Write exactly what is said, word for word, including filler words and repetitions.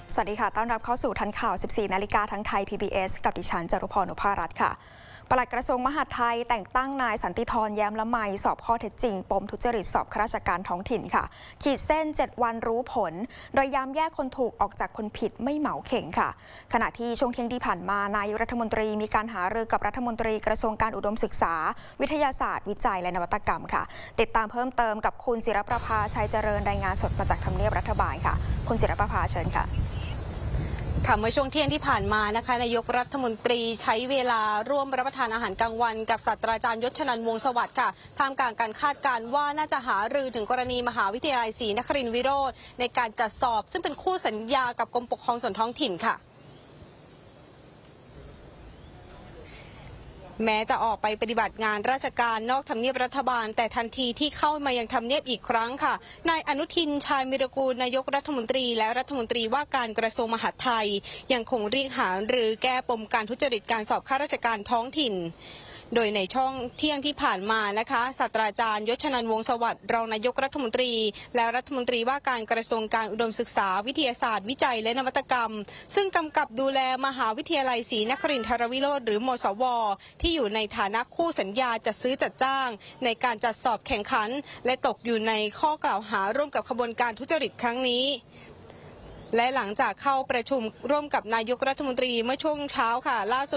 สวัสดีค่ะต้อนรับเข้าสู่ทันข่าว สิบสี่ นาฬิกาทั้งไทย พี บี เอส กับดิฉันจรุพร อุภารัตน์ค่ะปลัดกระทรวงมหาดไทยแต่งตั้งนายสันติธรแย้มละไมสอบข้อเท็จจริงปมทุจริตสอบข้าราชการท้องถิ่นค่ะขีดเส้น เจ็ด วันรู้ผลโดยย้ำแยกคนถูกออกจากคนผิดไม่เหมาเข่งค่ะขณะที่ช่วงเที่ยงที่ผ่านมานายกรัฐมนตรีมีการหารือกับรัฐมนตรีกระทรวงการอุดมศึกษาวิทยาศาสตร์วิจัยและนวัตกรรมค่ะติดตามเพิ่มเติมกับคุณศิรประภาชัยเจริญรายงานสดมาจากทำเนียบรัฐบาลค่ะคุณศิรประภาเชิญค่ะค่ะเมื่อช่วงเที่ยงที่ผ่านมานะคะนายกรัฐมนตรีใช้เวลาร่วมรับประทานอาหารกลางวันกับศาสตราจารย์ยศชนันท์วงศ์สวัสดิ์ค่ะท่ามกลางการคาดการณ์ว่าน่าจะหารือถึงกรณีมหาวิทยาลัยศรีนครินทรวิโรจน์ในการจัดสอบซึ่งเป็นคู่สัญญากับกรมปกครองส่วนท้องถิ่นค่ะแม้จะออกไปปฏิบัติงานราชการนอกทำเนียบรัฐบาลแต่ทันทีที่เข้ามายังทำเนียบอีกครั้งค่ะนายอนุทินชาญวิรากูลนายกรัฐมนตรีและรัฐมนตรีว่าการกระทรวงมหาดไทยยังคงเรียกหารือแก้ปมการทุจริตการสอบข้าราชการท้องถิ่นโดยในช่องเที่ยงที่ผ่านมานะคะศาสตราจารย์ยศชนันท์วงศ์สวัสดิ์รองนายกรัฐมนตรีและรัฐมนตรีว่าการกระทรวงการอุดมศึกษาวิทยาศาสตร์วิจัยและนวัตกรรมซึ่งกำกับดูแลมหาวิทยาลัยศรีนครินทรวิโรจน์หรือมศวที่อยู่ในฐานะคู่สัญญาจัดซื้อจัดจ้างในการจัดสอบแข่งขันและตกอยู่ในข้อกล่าวหาร่วมกับขบวนการทุจริตครั้งนี้และหลังจากเข้าประชุมร่วมกับนายกรัฐมนตรีเมื่อช่วงเช้าค่ะล่าสุด